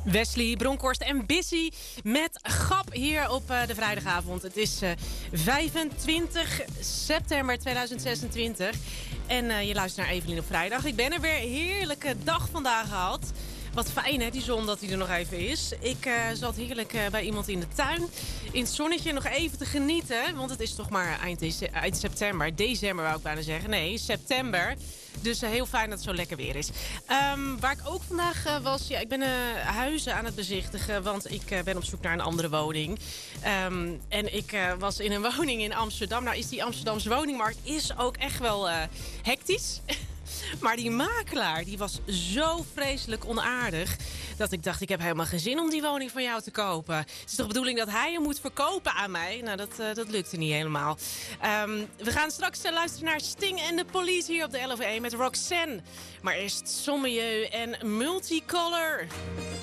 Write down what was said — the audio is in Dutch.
Wesley, Bronkhorst en Bissy met Gap hier op de vrijdagavond. Het is 25 september 2026 en je luistert naar Evelien op vrijdag. Ik ben er weer, heerlijke dag vandaag gehad. Wat fijn hè, die zon dat hij er nog even is. Ik zat heerlijk bij iemand in de tuin. In het zonnetje nog even te genieten. Want het is toch maar eind september. December wou ik bijna zeggen. Nee, september. Dus heel fijn dat het zo lekker weer is. Waar ik ook vandaag was... Ja, ik ben huizen aan het bezichtigen. Want ik ben op zoek naar een andere woning. En ik was in een woning in Amsterdam. Nou is die Amsterdamse woningmarkt is ook echt wel hectisch. Maar die makelaar, die was zo vreselijk onaardig... dat ik dacht, ik heb helemaal geen zin om die woning van jou te kopen. Het is toch de bedoeling dat hij hem moet verkopen aan mij? Nou, dat lukte niet helemaal. We gaan straks luisteren naar Sting en de Police hier op de LV1 met Roxanne. Maar eerst Sommieu en Multicolor.